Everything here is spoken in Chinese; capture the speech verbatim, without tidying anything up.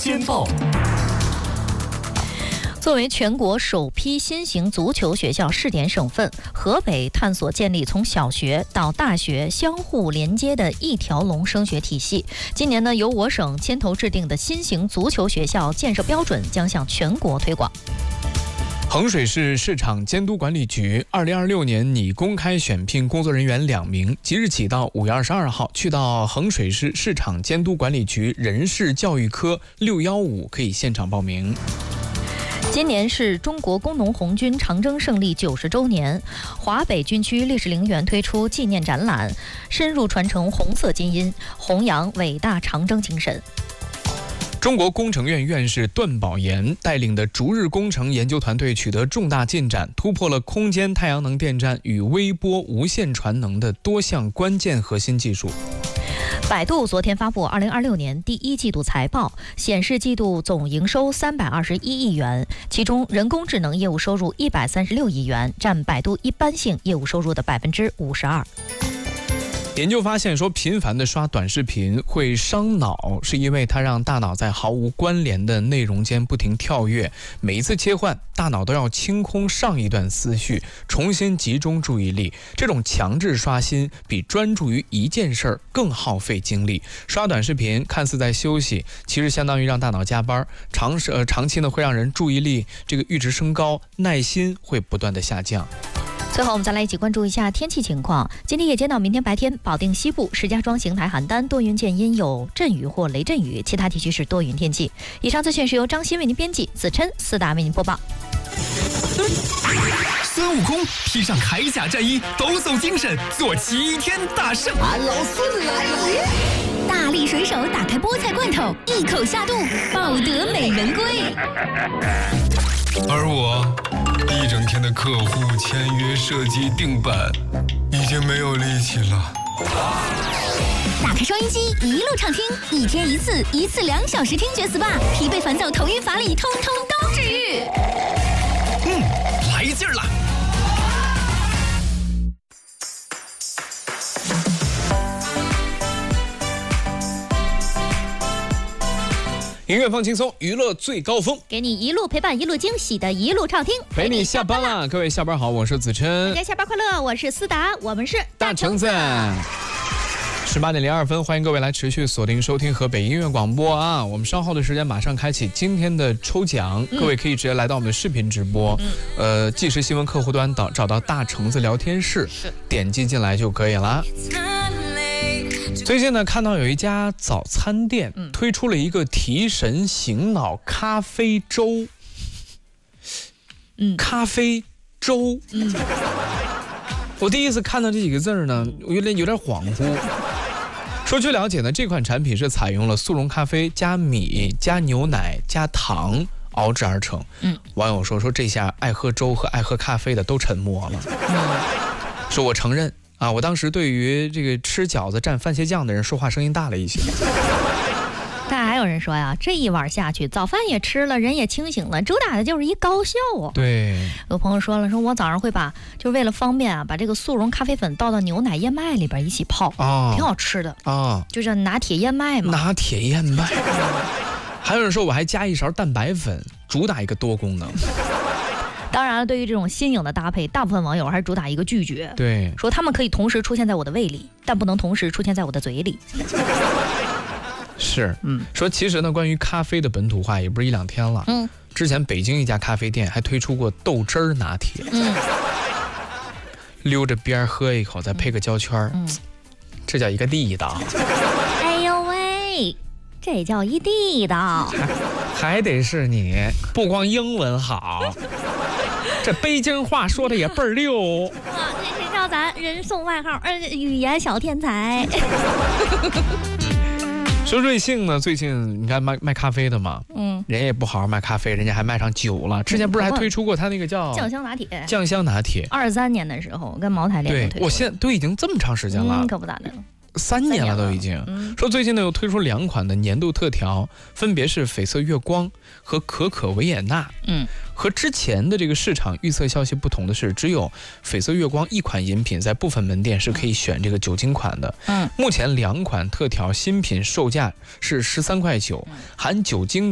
先报。 作为全国首批新型足球学校试点省份，河北探索建立从小学到大学相互连接的一条龙升学体系。今年呢，由我省牵头制定的新型足球学校建设标准将向全国推广。 衡水市市场监督管理局二零二六年拟公开选聘工作人员两名，即日起到五月二十二号，去到衡水市市场监督管理局人事教育科六一五可以现场报名。 今年是中国工农红军长征胜利九十周年，华北军区烈士陵园推出纪念展览，深入传承红色基因，弘扬伟大长征精神。 中国工程院院士段宝岩带领的逐日工程研究团队取得重大进展，突破了空间太阳能电站与微波无线传能的多项关键核心技术。 百度昨天发布二零二六年第一季度财报，显示季度总营收三百二十一亿元，其中人工智能业务收入一百三十六亿元，占百度一般性业务收入的百分之五十二。 研究发现说，频繁的刷短视频会伤脑，是因为它让大脑在毫无关联的内容间不停跳跃，每一次切换，大脑都要清空上一段思绪，重新集中注意力。这种强制刷新比专注于一件事儿更耗费精力。刷短视频看似在休息，其实相当于让大脑加班，长呃长期呢会让人注意力这个阈值升高，耐心会不断的下降。 最后我们再来一起关注一下天气情况。今天夜间到明天白天，保定西部、石家庄、邢台、邯郸多云见阴，有阵雨或雷阵雨，其他地区是多云天气。以上资讯是由张鑫为您编辑，子琛、思达为您播报。 孙悟空披上铠甲战衣，抖擞精神，做齐天大圣。 俺老孙来了！ 大力水手打开菠菜罐头，一口下肚，抱得美人归。 而我一整天的客户签约、设计、定版，已经没有力气了。 打开收音机，一路畅听，一天一次，一次两小时听觉 S P A， 疲惫烦躁、头晕乏力，通通都治愈。 嗯，来劲儿了！ 音乐放轻松，娱乐最高峰， 给你一路陪伴，一路惊喜的一路畅听， 陪你下班了。各位下班好，我是子琛。 大家下班快乐，我是思达，我们是大橙子。十八点零二分，欢迎各位来持续锁定收听河北音乐广播啊！我们稍后的时间马上开启今天的抽奖，嗯、各位可以直接来到我们的视频直播，嗯、呃，即时新闻客户端找找到大橙子聊天室，点击进来就可以了。最近呢，看到有一家早餐店推出了一个提神醒脑咖啡粥，嗯，咖啡粥，嗯，我第一次看到这几个字呢，我有点有点恍惚。说据了解呢，这款产品是采用了速溶咖啡加米加牛奶加糖熬制而成。嗯，网友说说这下爱喝粥和爱喝咖啡的都沉默了。嗯，说我承认。啊，我当时对于这个吃饺子蘸番茄酱的人说话声音大了一些。 但还有人说呀，这一碗下去，早饭也吃了，人也清醒了，主打的就是一高效啊。 对， 有朋友说了，说我早上会把，就是为了方便啊，把这个速溶咖啡粉倒到牛奶燕麦里边一起泡，啊，挺好吃的啊，就叫拿铁燕麦嘛。 拿铁燕麦。还有人说我还加一勺蛋白粉，主打一个多功能。 当然了，对于这种新颖的搭配，大部分网友还是主打一个拒绝。 对， 说他们可以同时出现在我的胃里，但不能同时出现在我的嘴里。 是，嗯，说其实呢，关于咖啡的本土化也不是一两天了。嗯，之前北京一家咖啡店还推出过豆汁儿拿铁，嗯，溜着边喝一口，再配个胶圈，嗯，这叫一个地道。 哎呦喂！这叫一地道， 还得是你不光英文好，这北京话说的也倍儿溜。 啊，这是叫咱人送外号，呃，语言小天才。 说瑞幸呢，最近你看卖卖咖啡的嘛，嗯，人也不好好卖咖啡，人家还卖上酒了。之前不是还推出过他那个叫酱香拿铁？ 酱香拿铁， 二三年的时候跟茅台联合推出。 对，我现在都已经这么长时间了， 嗯、可不咋的了。 三年了都已经，嗯、说最近呢又推出两款的年度特调，分别是绯色月光和可可维也纳。嗯，和之前的这个市场预测消息不同的是，只有绯色月光一款饮品在部分门店是可以选这个酒精款的。嗯，目前两款特调新品售价是十三块九，含酒精